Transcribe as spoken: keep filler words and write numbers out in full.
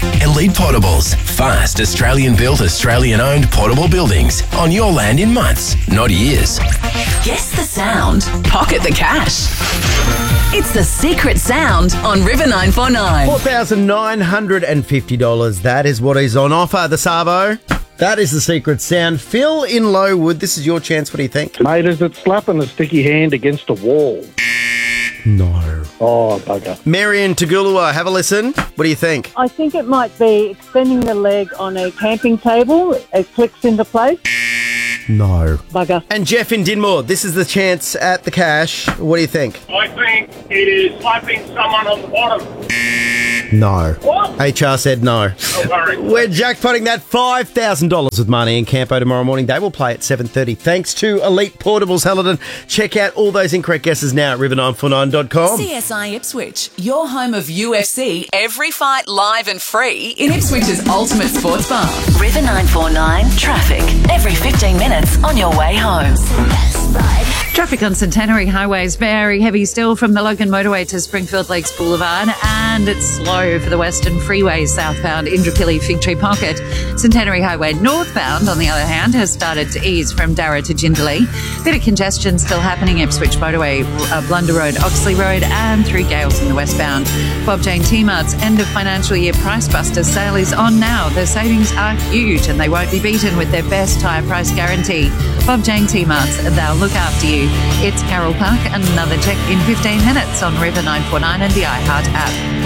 Elite Portables. Fast, Australian-built, Australian-owned portable buildings on your land in months, not years. Guess the sound. Pocket the cash. It's the secret sound on River nine four nine. four thousand nine hundred fifty dollars. That is what is on offer, the Savo. That is the secret sound. Phil in Lowood, this is your chance. What do you think? Mate, is it slapping a sticky hand against a wall? No. Oh, bugger. Marion Tagulua, have a listen. What do you think? I think it might be extending the leg on a camping table. It clicks into place. No. Bugger. And Jeff in Dinmore, this is the chance at the cash. What do you think? I think it is slapping someone on the bottom. No. What? H R said no. Oh, sorry. We're jackpotting that five thousand dollars with money in Campo tomorrow morning. They will play at seven thirty. Thanks to Elite Portables, Helidon. Check out all those incorrect guesses now at river nine four nine dot com. C S I Ipswich, your home of U F C, every fight live and free in Ipswich's ultimate sports bar. River nine four nine, traffic, every fifteen minutes on your way home. Traffic on Centenary Highway is very heavy still from the Logan Motorway to Springfield Lakes Boulevard, and it's slow for the Western Freeway southbound Indooroopilly Fig Tree Pocket. Centenary Highway northbound, on the other hand, has started to ease from Darra to Jindalee. Bit of congestion still happening Ipswich Motorway, uh, Blunder Road, Oxley Road, and through Gales in the westbound. Bob Jane T-Mart's end of financial year Price Buster sale is on now. The savings are huge and they won't be beaten with their best higher price guarantee. Bob Jane T-Mart's, they'll look after you. It's Carol Park, and another check in fifteen minutes on River nine four nine and the iHeart app.